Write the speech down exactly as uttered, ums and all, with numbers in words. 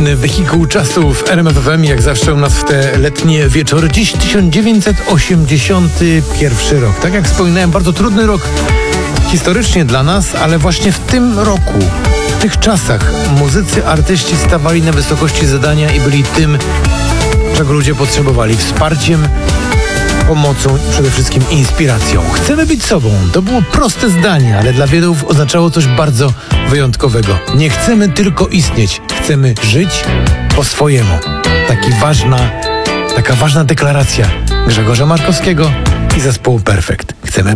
fantastyczny wehikuł czasu w R M F F M, jak zawsze u nas w te letnie wieczory. Dziś tysiąc dziewięćset osiemdziesiąty pierwszy rok. Tak jak wspominałem, bardzo trudny rok historycznie dla nas, ale właśnie w tym roku, w tych czasach muzycy, artyści stawali na wysokości zadania i byli tym, czego ludzie potrzebowali. Wsparciem, pomocą i przede wszystkim inspiracją. Chcemy być sobą. To było proste zdanie, ale dla wielu oznaczało coś bardzo wyjątkowego. Nie chcemy tylko istnieć. Chcemy żyć po swojemu. Taki ważna, taka ważna deklaracja Grzegorza Markowskiego i zespołu Perfekt. Chcemy